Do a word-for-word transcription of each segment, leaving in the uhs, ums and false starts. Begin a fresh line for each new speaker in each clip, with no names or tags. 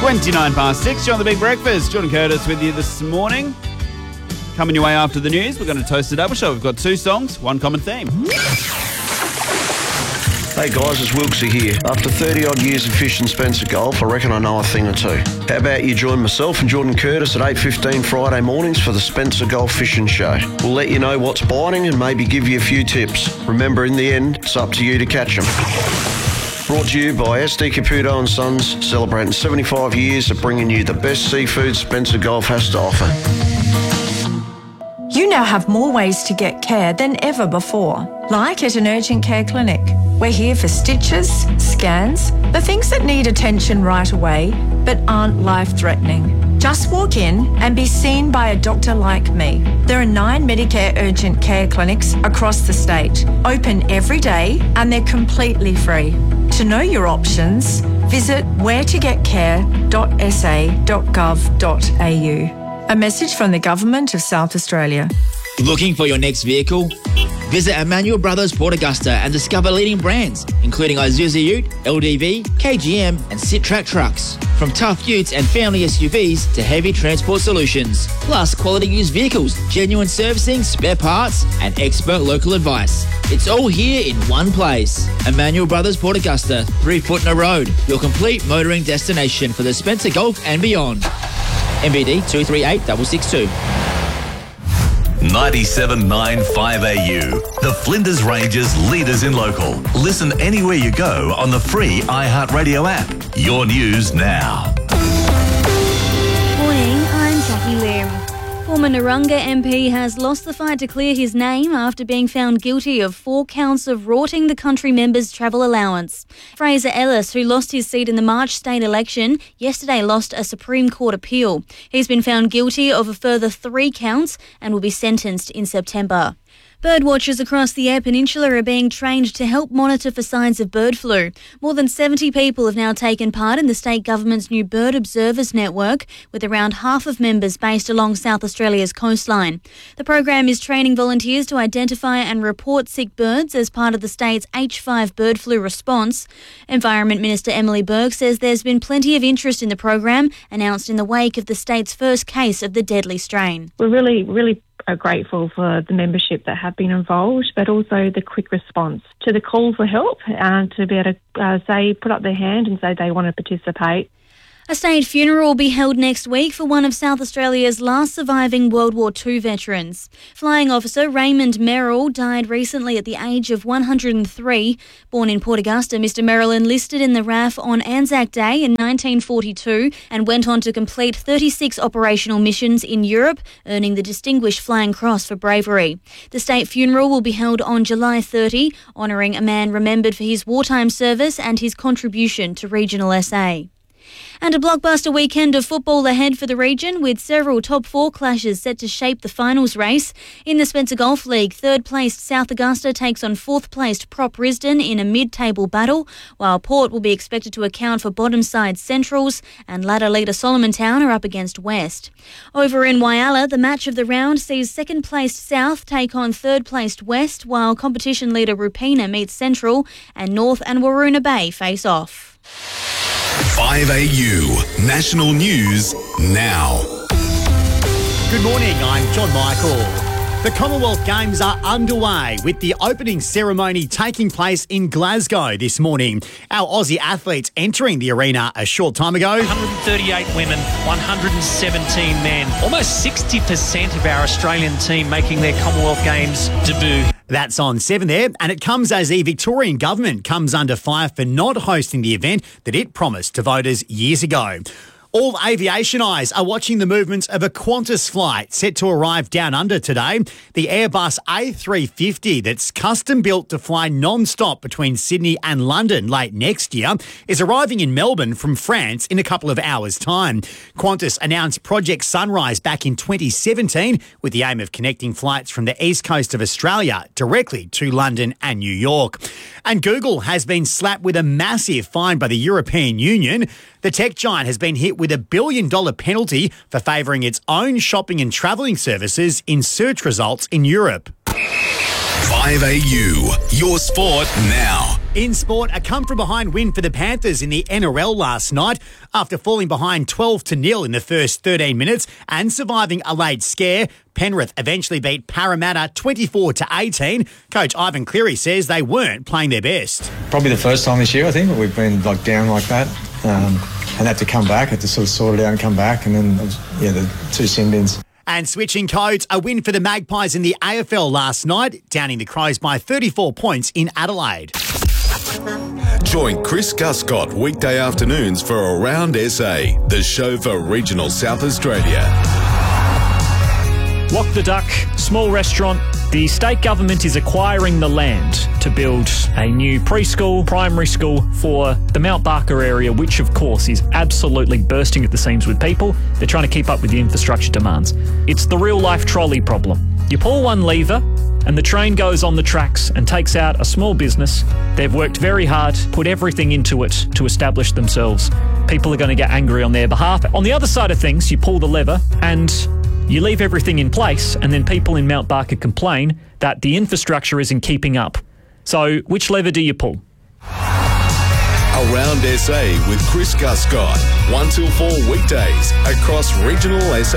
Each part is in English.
twenty-nine past six, you're on The Big Breakfast. Jordan Curtis with you this morning. Coming your way after the news, we're going to toast a double show. We've got two songs, one common theme.
Hey guys, it's Wilkesy here. After thirty odd years of fishing Spencer Gulf, I reckon I know a thing or two. How about you join myself and Jordan Curtis at eight fifteen Friday mornings for the Spencer Gulf Fishing Show. We'll let you know what's biting and maybe give you a few tips. Remember, in the end, it's up to you to catch them. Brought to you by S D Caputo and Sons, celebrating seventy-five years of bringing you the best seafood Spencer Gulf has to offer.
You now have more ways to get care than ever before, like at an urgent care clinic. We're here for stitches, scans, the things that need attention right away but aren't life-threatening. Just walk in and be seen by a doctor like me. There are nine Medicare urgent care clinics across the state, open every day, and they're completely free. To know your options, visit where to get care dot s a dot gov dot a u. A message from the Government of South Australia.
Looking for your next vehicle? Visit Emmanuel Brothers Port Augusta and discover leading brands, including Isuzu Ute, L D V, K G M and Sittrack trucks. From tough utes and family S U Vs to heavy transport solutions. Plus quality used vehicles, genuine servicing, spare parts and expert local advice. It's all here in one place. Emmanuel Brothers Port Augusta, Three Footner Road, your complete motoring destination for the Spencer Gulf and beyond. M B D two three eight six six two.
ninety-seven point nine five A U. The Flinders Ranges leaders in local. Listen anywhere you go on the free iHeartRadio app. Your news now.
Morning, I'm Jackie Lim. Former Narungga M P has lost the fight to clear his name after being found guilty of four counts of rorting the country member's travel allowance. Fraser Ellis, who lost his seat in the March state election, yesterday lost a Supreme Court appeal. He's been found guilty of a further three counts and will be sentenced in September. Birdwatchers across the Eyre Peninsula are being trained to help monitor for signs of bird flu. More than seventy people have now taken part in the state government's new Bird Observers Network, with around half of members based along South Australia's coastline. The program is training volunteers to identify and report sick birds as part of the state's H five bird flu response. Environment Minister Emily Burke says there's been plenty of interest in the program, announced in the wake of the state's first case of the deadly strain.
We're really, really are grateful for the membership that have been involved, but also the quick response to the call for help and to be able to uh, say, put up their hand and say they want to participate.
A state funeral will be held next week for one of South Australia's last surviving World War Two veterans. Flying officer Raymond Merrill died recently at the age of one hundred three. Born in Port Augusta, Mister Merrill enlisted in the R A F on Anzac Day in nineteen forty-two and went on to complete thirty-six operational missions in Europe, earning the Distinguished Flying Cross for bravery. The state funeral will be held on July thirtieth, honouring a man remembered for his wartime service and his contribution to regional S A. And a blockbuster weekend of football ahead for the region, with several top four clashes set to shape the finals race. In the Spencer Gulf League, third-placed South Augusta takes on fourth-placed Prop Risdon in a mid-table battle, while Port will be expected to account for bottom-side Centrals, and ladder leader Solomon Town are up against West. Over in Whyalla, the match of the round sees second-placed South take on third-placed West, while competition leader Rupina meets Central, and North and Waroona Bay face off.
five A U National News now.
Good morning, I'm John Michael. The Commonwealth Games are underway, with the opening ceremony taking place in Glasgow this morning. Our Aussie athletes entering the arena a short time ago.
one hundred thirty-eight women, one hundred seventeen men. Almost sixty percent of our Australian team making their Commonwealth Games debut.
That's on seven there, and it comes as the Victorian government comes under fire for not hosting the event that it promised to voters years ago. All aviation eyes are watching the movements of a Qantas flight set to arrive down under today. The Airbus A three fifty, that's custom built to fly non-stop between Sydney and London late next year, is arriving in Melbourne from France in a couple of hours' time. Qantas announced Project Sunrise back in twenty seventeen with the aim of connecting flights from the east coast of Australia directly to London and New York. And Google has been slapped with a massive fine by the European Union. The tech giant has been hit with a billion dollar penalty for favouring its own shopping and travelling services in search results in Europe.
five five A U, your sport now.
In sport, a come-from-behind win for the Panthers in the N R L last night after falling behind twelve to nil in the first thirteen minutes and surviving a late scare. Penrith eventually beat Parramatta twenty-four to eighteen. Coach Ivan Cleary says they weren't playing their best.
Probably the first time this year, I think, that we've been like down like that um, and had to come back, had to sort of sort it out and come back, and then yeah, the two sin bins.
And switching codes, a win for the Magpies in the A F L last night, downing the Crows by thirty-four points in Adelaide.
Join Chris Guscott weekday afternoons for Around S A, the show for regional South Australia.
Walk the Duck, small restaurant. The state government is acquiring the land to build a new preschool, primary school for the Mount Barker area, which of course is absolutely bursting at the seams with people. They're trying to keep up with the infrastructure demands. It's the real life trolley problem. You pull one lever and the train goes on the tracks and takes out a small business. They've worked very hard, put everything into it to establish themselves. People are going to get angry on their behalf. On the other side of things, you pull the lever and you leave everything in place, and then people in Mount Barker complain that the infrastructure isn't keeping up. So which lever do you pull?
Around S A with Chris Guscott, one till four weekdays across regional S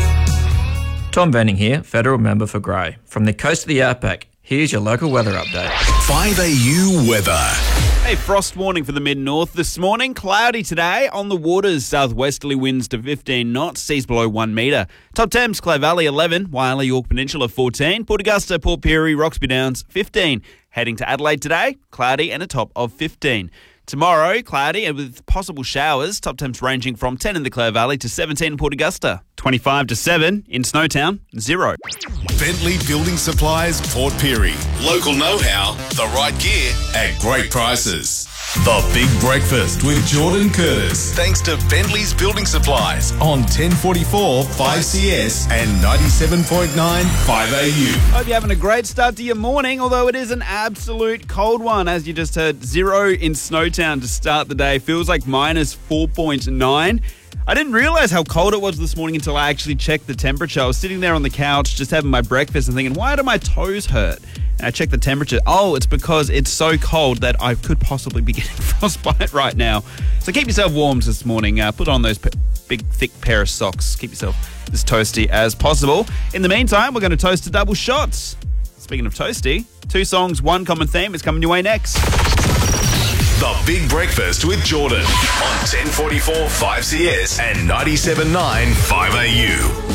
A.
Tom Venning here, Federal Member for Grey. From the coast of the Outback, here's your local weather update.
five A U weather.
Hey, frost warning for the mid-north this morning. Cloudy today. On the waters, southwesterly winds to fifteen knots, seas below one metre. Top temps, Clare Valley eleven, Wyler, York Peninsula fourteen, Port Augusta, Port Pirie, Roxby Downs fifteen. Heading to Adelaide today, cloudy and a top of fifteen. Tomorrow, cloudy and with possible showers. Top temps ranging from ten in the Clare Valley to seventeen in Port Augusta. twenty-five to seven in Snowtown, zero.
Bentley Building Supplies, Port Pirie. Local know-how, the right gear at great prices. The Big Breakfast with Jordan Curtis. Thanks to Bentley's Building Supplies on ten forty-four five C S and ninety-seven point nine five A U.
Hope you're having a great start to your morning, although it is an absolute cold one. As you just heard, zero in Snowtown to start the day. Feels like minus four point nine. I didn't realise how cold it was this morning until I actually checked the temperature. I was sitting there on the couch just having my breakfast and thinking, why do my toes hurt? And I checked the temperature. Oh, it's because it's so cold that I could possibly be getting frostbite right now. So keep yourself warm this morning. Uh, put on those p- big, thick pair of socks. Keep yourself as toasty as possible. In the meantime, we're going to toast to double shots. Speaking of toasty, two songs, one common theme is coming your way next.
The Big Breakfast with Jordan on ten forty-four five C S and ninety-seven point nine five A U.